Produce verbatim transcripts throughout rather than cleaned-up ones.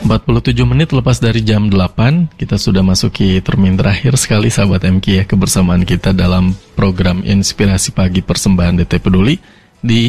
empat puluh tujuh menit lepas dari jam delapan, kita sudah masuki termin terakhir sekali sahabat M K ya, kebersamaan kita dalam program Inspirasi Pagi Persembahan D T Peduli di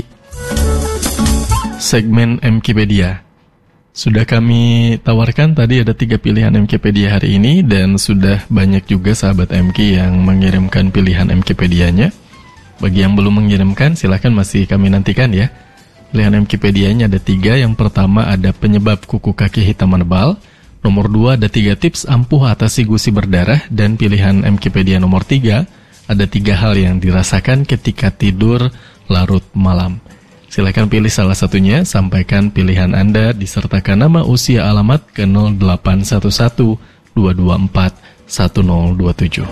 segmen Mkipedia. Sudah kami tawarkan tadi ada tiga pilihan Mkipedia hari ini, dan sudah banyak juga sahabat M K yang mengirimkan pilihan Mkipedianya. Bagi yang belum mengirimkan, silahkan masih kami nantikan ya. Pilihan Mkipedianya ada tiga. Yang pertama ada penyebab kuku kaki hitam menebal. Nomor dua ada tiga tips ampuh atasi gusi berdarah. Dan pilihan Mkipedia nomor tiga ada tiga hal yang dirasakan ketika tidur larut malam. Silakan pilih salah satunya, sampaikan pilihan Anda disertakan nama, usia, alamat ke nol delapan satu satu dua dua empat satu nol dua tujuh.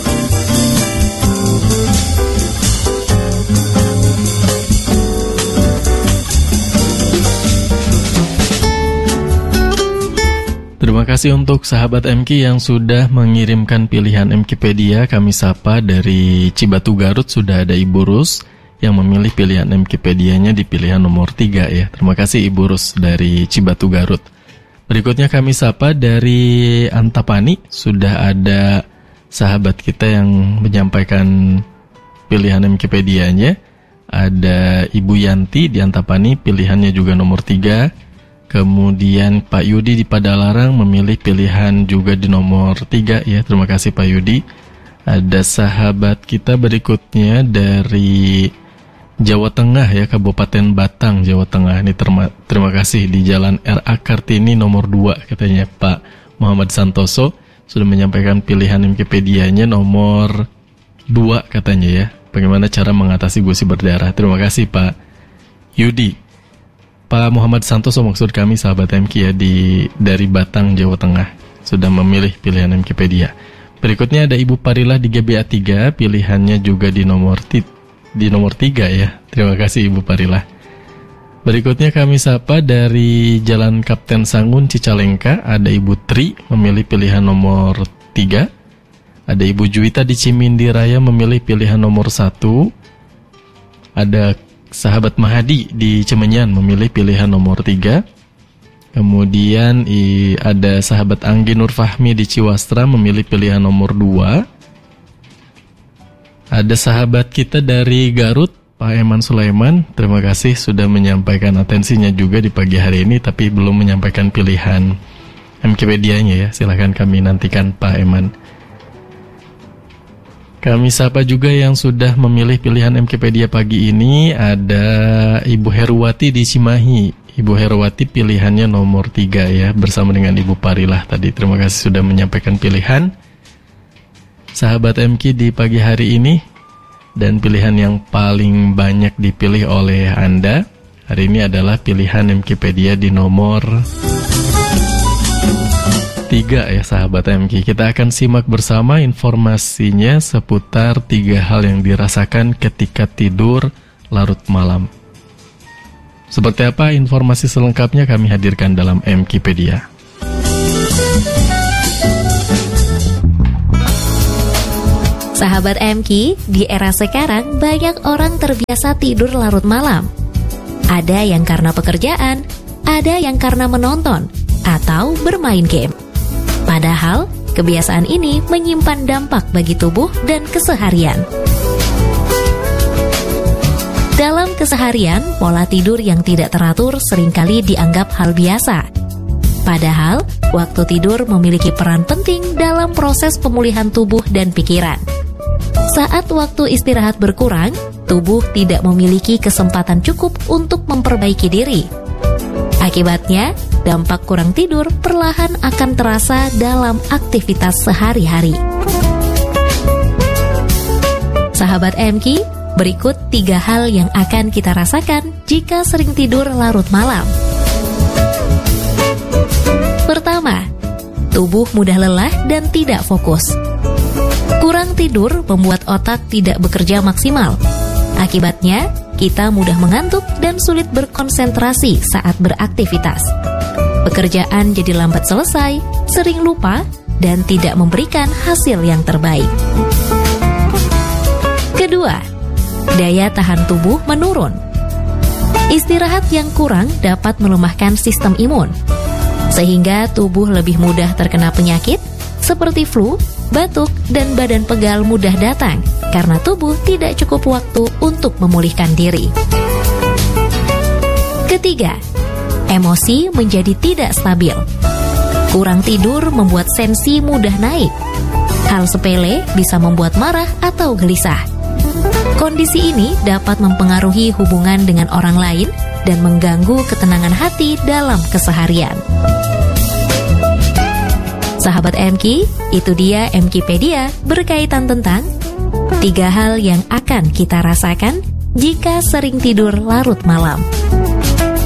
Terima kasih untuk sahabat M K yang sudah mengirimkan pilihan Mkipedia. Kami sapa dari Cibatu Garut, sudah ada Ibu Rus yang memilih pilihan Mkipedianya di pilihan nomor tiga ya. Terima kasih Ibu Rus dari Cibatu Garut. Berikutnya kami sapa dari Antapani, sudah ada sahabat kita yang menyampaikan pilihan Mkipedianya. Ada Ibu Yanti di Antapani, pilihannya juga nomor tiga. Kemudian Pak Yudi di Padalarang memilih pilihan juga di nomor tiga ya. Terima kasih Pak Yudi. Ada sahabat kita berikutnya dari Jawa Tengah ya, Kabupaten Batang, Jawa Tengah. Ini terima, terima kasih di Jalan R A Kartini nomor dua katanya Pak Muhammad Santoso sudah menyampaikan pilihan Mkipedianya nomor dua katanya ya. Bagaimana cara mengatasi gusi berdarah. Terima kasih Pak Yudi. Pak Muhammad Santoso maksud kami sahabat M K ya, di dari Batang, Jawa Tengah, sudah memilih pilihan Mkipedia. Berikutnya ada Ibu Parilah di G B A tiga, pilihannya juga di nomor ti, di nomor tiga ya. Terima kasih Ibu Parilah. Berikutnya kami sapa dari Jalan Kapten Sangun Cicalengka, ada Ibu Tri memilih pilihan nomor tiga. Ada Ibu Juwita di Cimindi Raya memilih pilihan nomor satu. Ada sahabat Mahadi di Cemenyan memilih pilihan nomor tiga. Kemudian i, ada sahabat Anggi Nur Fahmi di Ciwastra memilih pilihan nomor dua. Ada sahabat kita dari Garut, Pak Eman Sulaiman. Terima kasih sudah menyampaikan atensinya juga di pagi hari ini, tapi belum menyampaikan pilihan Mkipedianya ya. Silahkan kami nantikan Pak Eman. Kami sapa juga yang sudah memilih pilihan Mkipedia pagi ini. Ada Ibu Heruwati di Cimahi. Ibu Heruwati pilihannya nomor tiga ya, bersama dengan Ibu Parilah tadi. Terima kasih sudah menyampaikan pilihan sahabat M K di pagi hari ini. Dan pilihan yang paling banyak dipilih oleh Anda hari ini adalah pilihan Mkipedia di nomor tiga ya sahabat M K. Kita akan simak bersama informasinya seputar tiga hal yang dirasakan ketika tidur larut malam. Seperti apa informasi selengkapnya kami hadirkan dalam Mkipedia. Sahabat M K, di era sekarang banyak orang terbiasa tidur larut malam. Ada yang karena pekerjaan, ada yang karena menonton atau bermain game. Padahal, kebiasaan ini menyimpan dampak bagi tubuh dan keseharian. Dalam keseharian, pola tidur yang tidak teratur seringkali dianggap hal biasa. Padahal, waktu tidur memiliki peran penting dalam proses pemulihan tubuh dan pikiran. Saat waktu istirahat berkurang, tubuh tidak memiliki kesempatan cukup untuk memperbaiki diri. Akibatnya, dampak kurang tidur perlahan akan terasa dalam aktivitas sehari-hari. Sahabat M K, berikut tiga hal yang akan kita rasakan jika sering tidur larut malam. Pertama, tubuh mudah lelah dan tidak fokus. Kurang tidur membuat otak tidak bekerja maksimal. Akibatnya, kita mudah mengantuk dan sulit berkonsentrasi saat beraktivitas. Pekerjaan jadi lambat selesai, sering lupa, dan tidak memberikan hasil yang terbaik. Kedua, daya tahan tubuh menurun. Istirahat yang kurang dapat melemahkan sistem imun. sehingga tubuh lebih mudah terkena penyakit seperti flu, batuk, dan badan pegal mudah datang karena tubuh tidak cukup waktu untuk memulihkan diri. Ketiga, emosi menjadi tidak stabil. Kurang tidur membuat sensi mudah naik. Hal sepele bisa membuat marah atau gelisah. Kondisi ini dapat mempengaruhi hubungan dengan orang lain dan mengganggu ketenangan hati dalam keseharian. Sahabat M K, itu dia Mkipedia berkaitan tentang tiga hal yang akan kita rasakan jika sering tidur larut malam.